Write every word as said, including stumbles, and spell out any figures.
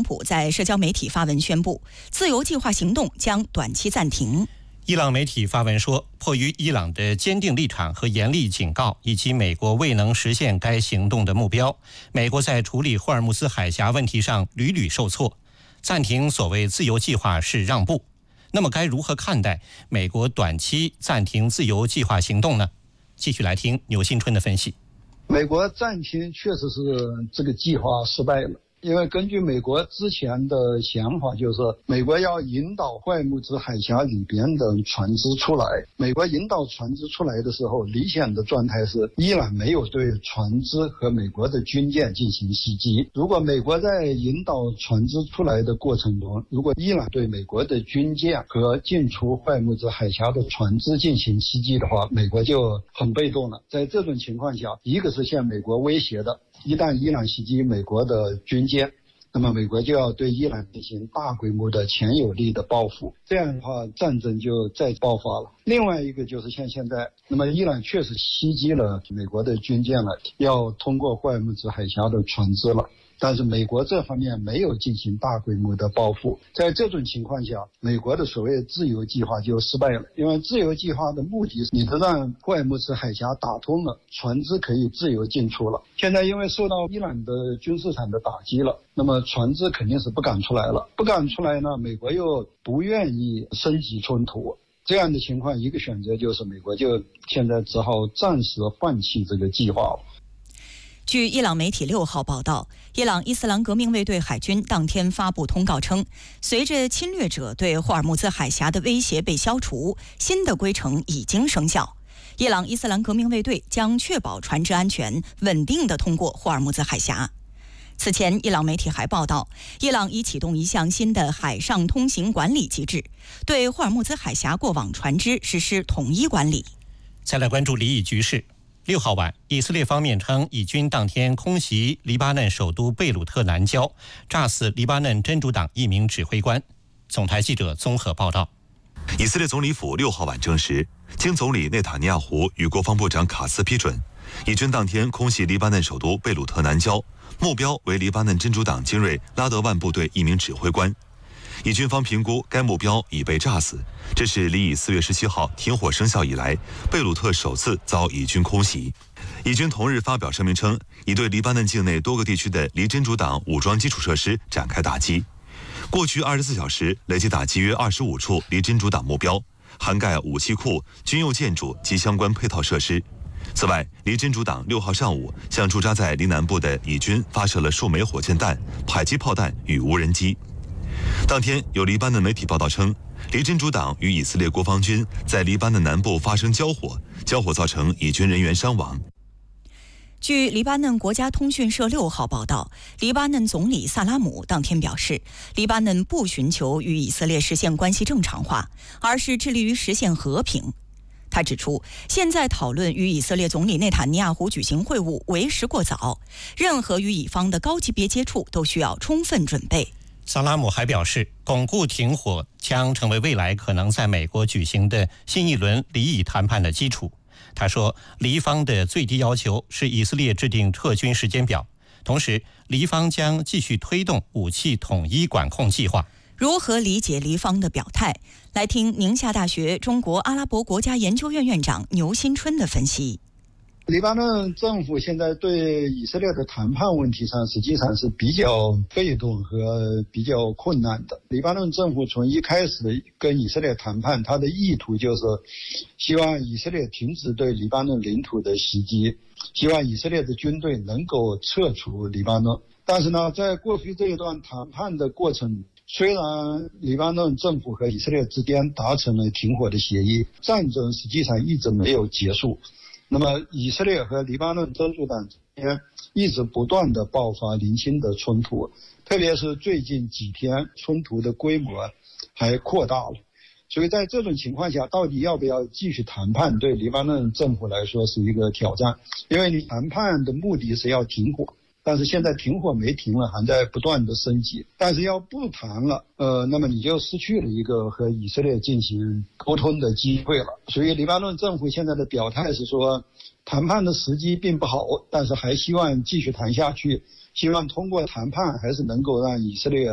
普在社交媒体发文宣布，自由计划行动将短期暂停。 伊朗媒体发文说，迫于伊朗的坚定立场和严厉警告，以及美国未能实现该行动的目标，美国在处理霍尔木兹海峡问题上屡屡受挫，暂停所谓自由计划是让步。那么该如何看待美国短期暂停自由计划行动呢？继续来听牛新春的分析。 美国暂停确实是这个计划失败了，因为根据美国之前的想法，就是美国要引导霍尔木兹海峡里边的船只出来。美国引导船只出来的时候，理想的状态是伊朗没有对船只和美国的军舰进行袭击。如果美国在引导船只出来的过程中，如果伊朗对美国的军舰和进出霍尔木兹海峡的船只进行袭击的话，美国就很被动了。在这种情况下，一个是向美国威胁的，一旦伊朗袭击美国的军舰，那么美国就要对伊朗进行大规模的强有力的报复，这样的话战争就再爆发了。另外一个就是像现在，那么伊朗确实袭击了美国的军舰了，要通过霍尔木兹海峡的船只了，但是美国这方面没有进行大规模的报复。在这种情况下，美国的所谓自由计划就失败了，因为自由计划的目的是你得让霍尔木兹海峡打通了，船只可以自由进出了。现在因为受到伊朗的军事上的打击了，那么船只肯定是不敢出来了，不敢出来呢，美国又不愿意升级冲突，这样的情况，一个选择就是美国就现在只好暂时放弃这个计划了。 据伊朗媒体六号报道，伊朗伊斯兰革命卫队海军当天发布通告称，随着侵略者对霍尔木兹海峡的威胁被消除，新的规程已经生效。伊朗伊斯兰革命卫队将确保船只安全，稳定地通过霍尔木兹海峡。此前，伊朗媒体还报道，伊朗已启动一项新的海上通行管理机制，对霍尔木兹海峡过往船只实施统一管理。 再来关注离异局势。六号晚，以色列方面称，以军当天空袭黎巴嫩首都贝鲁特南郊，炸死黎巴嫩真主党一名指挥官。总台记者综合报道。 以色列总理府六号晚证实，经总理内塔尼亚胡与国防部长卡斯批准，以军当天空袭黎巴嫩首都贝鲁特南郊，目标为黎巴嫩真主党精锐拉德万部队一名指挥官。以军方评估该目标已被炸死，这是离以四月十七号停火生效以来，贝鲁特首次遭以军空袭。以军同日发表声明称，已对黎巴嫩境内多个地区的黎真主党武装基础设施展开打击。过去二十四小时累计打击约二十五处黎真主党目标，涵盖武器库、军用建筑及相关配套设施。此外，黎真主党六号上午向驻扎在黎南部的以军发射了数枚火箭弹、迫击炮弹与无人机。当天，有黎巴嫩媒体报道称，黎真主党与以色列国防军在黎巴嫩南部发生交火，交火造成以军人员伤亡。 据黎巴嫩国家通讯社六号报道，黎巴嫩总理萨拉姆当天表示，黎巴嫩不寻求与以色列实现关系正常化，而是致力于实现和平。他指出，现在讨论与以色列总理内塔尼亚胡举行会晤为时过早，任何与以方的高级别接触都需要充分准备。 萨拉姆还表示，巩固停火将成为未来可能在美国举行的新一轮离异谈判的基础。他说，黎方的最低要求是以色列制定撤军时间表，同时黎方将继续推动武器统一管控计划。 如何理解黎方的表态？来听宁夏大学中国阿拉伯国家研究院院长牛新春的分析。 黎巴嫩政府现在对以色列的谈判问题上实际上是比较被动和比较困难的。黎巴嫩政府从一开始跟以色列谈判，它的意图就是希望以色列停止对黎巴嫩领土的袭击，希望以色列的军队能够撤出黎巴嫩。但是呢，在过去这一段谈判的过程，虽然黎巴嫩政府和以色列之间达成了停火的协议，战争实际上一直没有结束。那么以色列和黎巴嫩真主党之间一直不断的爆发零星的冲突，特别是最近几天冲突的规模还扩大了。所以在这种情况下，到底要不要继续谈判，对黎巴嫩政府来说是一个挑战。因为你谈判的目的是要停火，但是现在停火没停了，还在不断的升级。但是要不谈了，呃，那么你就失去了一个和以色列进行沟通的机会了。所以黎巴嫩政府现在的表态是说，谈判的时机并不好，但是还希望继续谈下去，希望通过谈判还是能够让以色列